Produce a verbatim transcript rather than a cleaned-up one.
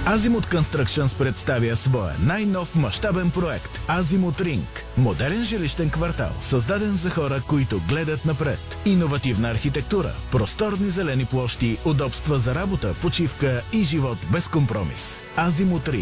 Азимут Constructions представя своя най-нов мащабен проект Азимут Ринг. Модерен жилищен квартал, създаден за хора, които гледат напред. Иновативна архитектура, просторни зелени площи, удобства за работа, почивка и живот без компромис. Азимут Ринг.